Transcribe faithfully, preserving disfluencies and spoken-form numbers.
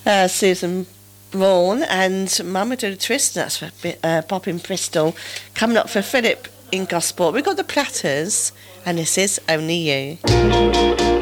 uh, Susan Vaughan and Mamadou Twist, that's for uh, Pop in Bristol. Coming up for Philip in Gosport, we've got the Platters, and this is Only You.